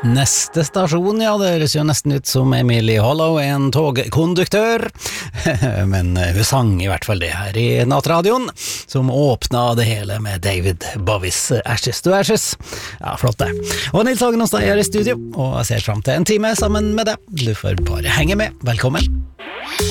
Neste stasjon, ja, det høres jo nesten ut som Emilie Hollow, en togkonduktør, men hun sang i hvert fall det her i nattradioen, som åpnet det hele med David Bowies Ashes to Ashes. Ja, flott det. Og Nils Hagen Hostad er i studio, og jeg ser frem til en time sammen med deg. Du får bare henge med. Velkommen.